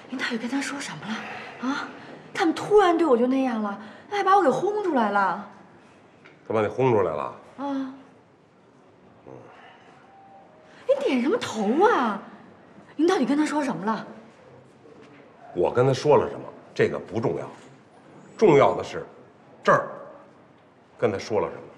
您到底跟他说什么了？啊？他们突然对我就那样了，还把我给轰出来了。 他把你轰出来了？ 啊！你点什么头啊？您到底跟他说什么了？ 我跟他说了什么，这个不重要，重要的是这儿跟他说了什么。